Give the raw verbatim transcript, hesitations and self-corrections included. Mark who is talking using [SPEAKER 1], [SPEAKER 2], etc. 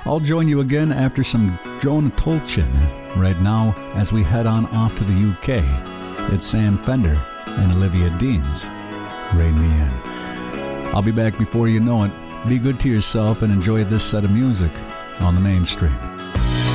[SPEAKER 1] I'll join you again after some Joan Tolchin. Right now, as we head on off to the U K, it's Sam Fender and Olivia Deans. Rain Me In. I'll be back before you know it. Be good to yourself and enjoy this set of music on the mainstream.